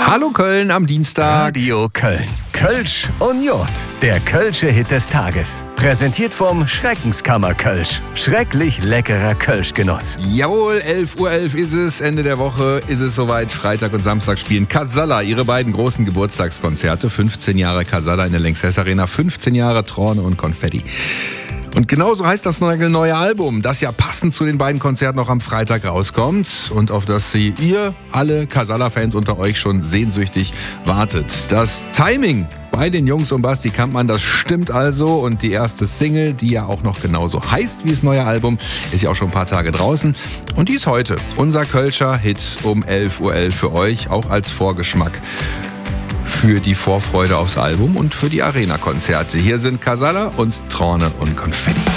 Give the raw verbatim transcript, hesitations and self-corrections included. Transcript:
Hallo Köln am Dienstag. Radio Köln. Kölsch und Jod. Der Kölsche Hit des Tages. Präsentiert vom Schreckenskammer Kölsch. Schrecklich leckerer Kölschgenuss. Jawohl, elf Uhr elf ist es. Ende der Woche ist es soweit. Freitag und Samstag spielen Casalla ihre beiden großen Geburtstagskonzerte. fünfzehn Jahre Casalla in der Lanxess Arena, fünfzehn Jahre Trone und Konfetti. Und genauso heißt das neue, neue Album, das ja passend zu den beiden Konzerten auch am Freitag rauskommt und auf das Sie, ihr, alle Casalla-Fans unter euch schon sehnsüchtig wartet. Das Timing bei den Jungs um Basti Kampmann, das stimmt also. Und die erste Single, die ja auch noch genauso heißt wie das neue Album, ist ja auch schon ein paar Tage draußen. Und die ist heute unser Kölscher Hit um elf Uhr elf für euch, auch als Vorgeschmack für die Vorfreude aufs Album und für die Arena-Konzerte. Hier sind Casalla und Trone und Konfetti.